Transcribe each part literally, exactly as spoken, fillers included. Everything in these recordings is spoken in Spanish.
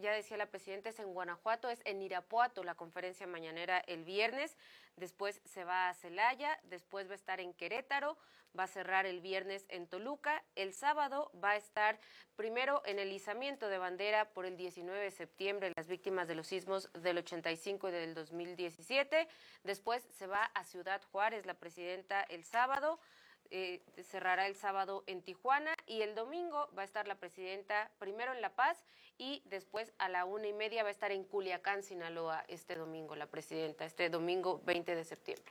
ya decía la presidenta, es en Guanajuato, es en Irapuato la conferencia mañanera el viernes, después se va a Celaya, después va a estar en Querétaro, va a cerrar el viernes en Toluca, el sábado va a estar primero en el izamiento de bandera por el diecinueve de septiembre, las víctimas de los sismos del ochenta y cinco y del dos mil diecisiete, después se va a Ciudad Juárez la presidenta el sábado, Eh, cerrará el sábado en Tijuana y el domingo va a estar la presidenta primero en La Paz y después a la una y media va a estar en Culiacán, Sinaloa, este domingo la presidenta, este domingo veinte de septiembre.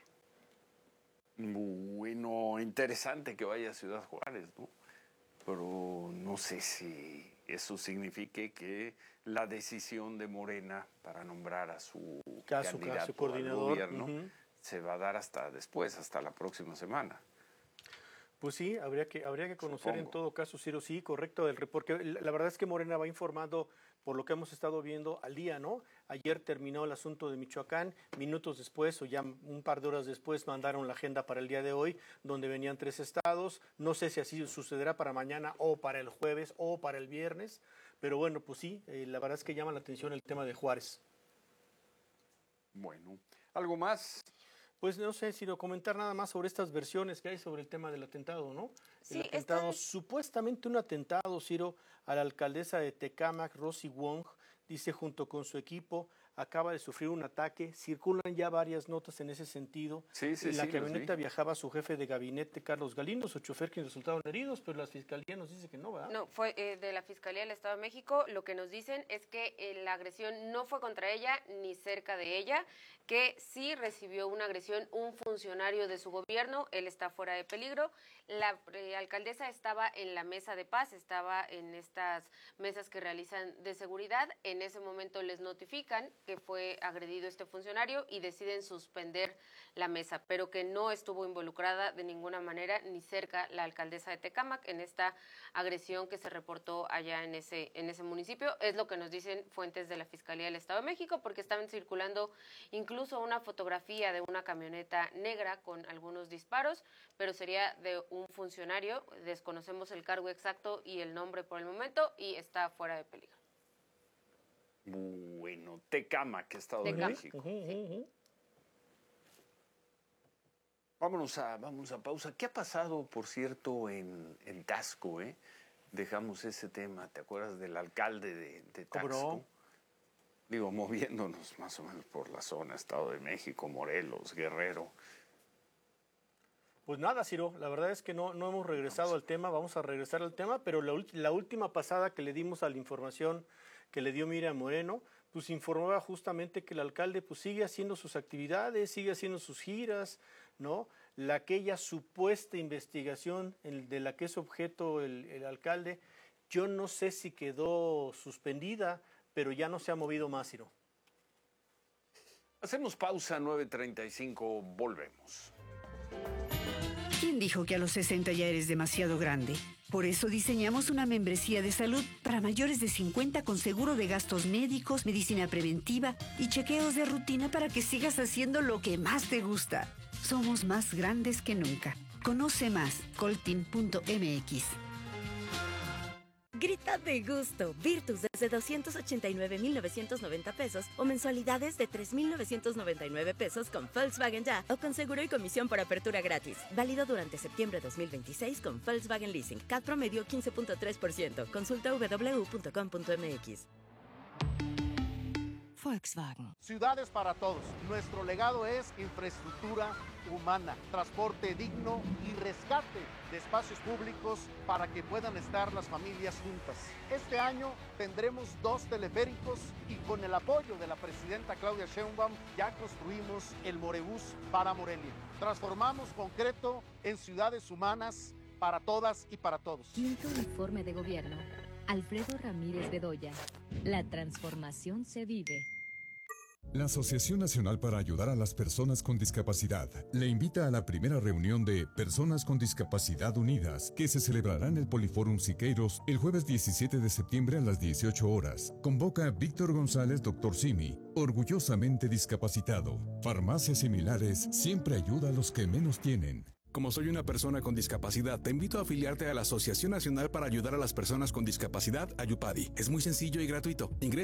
Bueno, interesante que vaya a Ciudad Juárez, ¿no? Pero no sé si eso signifique que la decisión de Morena para nombrar a su caso, candidato caso, coordinador, al gobierno uh-huh. se va a dar hasta después, hasta la próxima semana. Pues sí, habría que habría que conocer Supongo. En todo caso, Ciro, sí, correcto, el, porque la, la verdad es que Morena va informando por lo que hemos estado viendo al día, ¿no? Ayer terminó el asunto de Michoacán, minutos después o ya un par de horas después mandaron la agenda para el día de hoy, donde venían tres estados, no sé si así sucederá para mañana o para el jueves o para el viernes, pero bueno, pues sí, eh, la verdad es que llama la atención el tema de Juárez. Bueno, ¿algo más? Pues no sé, Ciro, comentar nada más sobre estas versiones que hay sobre el tema del atentado, ¿no? Sí, el atentado, es... supuestamente un atentado, Ciro, a la alcaldesa de Tecámac, Rosy Wong, dice junto con su equipo, acaba de sufrir un ataque, circulan ya varias notas en ese sentido. Sí, sí, en la sí, camioneta viajaba su jefe de gabinete, Carlos Galindo, su chofer, quienes resultaron heridos, pero la fiscalía nos dice que no, ¿verdad? No, fue eh, de la Fiscalía del Estado de México. Lo que nos dicen es que eh, la agresión no fue contra ella ni cerca de ella, que sí recibió una agresión un funcionario de su gobierno, él está fuera de peligro. La eh, alcaldesa estaba en la mesa de paz, estaba en estas mesas que realizan de seguridad. En ese momento les notifican que fue agredido este funcionario y deciden suspender la mesa, pero que no estuvo involucrada de ninguna manera ni cerca la alcaldesa de Tecámac en esta agresión que se reportó allá en ese, en ese municipio. Es lo que nos dicen fuentes de la Fiscalía del Estado de México, porque estaban circulando incluso una fotografía de una camioneta negra con algunos disparos, pero sería de un funcionario, desconocemos el cargo exacto y el nombre por el momento y está fuera de peligro. Bueno, Tecámac, Estado de Tecámac. México. Uh-huh, uh-huh. Vámonos a, vamos a pausa. ¿Qué ha pasado, por cierto, en, en Taxco? Eh? Dejamos ese tema. ¿Te acuerdas del alcalde de, de Taxco? ¿Cómo no? Digo, moviéndonos más o menos por la zona, Estado de México, Morelos, Guerrero. Pues nada, Ciro, la verdad es que no, no hemos regresado vamos. al tema, vamos a regresar al tema, pero la, la última pasada que le dimos a la información que le dio Miriam Moreno, pues informaba justamente que el alcalde pues sigue haciendo sus actividades, sigue haciendo sus giras, ¿no? La aquella supuesta investigación de la que es objeto el, el alcalde, yo no sé si quedó suspendida, pero ya no se ha movido más, Ciro. Hacemos pausa, nueve treinta y cinco, volvemos. ¿Quién dijo que a los sesenta ya eres demasiado grande? Por eso diseñamos una membresía de salud para mayores de cincuenta con seguro de gastos médicos, medicina preventiva y chequeos de rutina para que sigas haciendo lo que más te gusta. Somos más grandes que nunca. Conoce más, coltin punto m x. Grita de gusto. Virtus desde doscientos ochenta y nueve mil novecientos noventa pesos o mensualidades de tres mil novecientos noventa y nueve pesos con Volkswagen Ya o con seguro y comisión por apertura gratis. Válido durante septiembre dos mil veintiséis con Volkswagen Leasing. C A T promedio quince punto tres por ciento. Consulta w w w punto com punto m x. Volkswagen. Ciudades para todos. Nuestro legado es infraestructura humana, transporte digno y rescate de espacios públicos para que puedan estar las familias juntas. Este año tendremos dos teleféricos y con el apoyo de la presidenta Claudia Sheinbaum ya construimos el Morebús para Morelia. Transformamos concreto en ciudades humanas para todas y para todos. Quinto informe de gobierno. Alfredo Ramírez Bedoya. La transformación se vive. La Asociación Nacional para Ayudar a las Personas con Discapacidad le invita a la primera reunión de Personas con Discapacidad Unidas, que se celebrará en el Poliforum Siqueiros el jueves diecisiete de septiembre a las dieciocho horas. Convoca a Víctor González, doctor Simi, orgullosamente discapacitado. Farmacias similares siempre ayuda a los que menos tienen. Como soy una persona con discapacidad, te invito a afiliarte a la Asociación Nacional para Ayudar a las Personas con Discapacidad, AYUPADI. Es muy sencillo y gratuito. Ingresa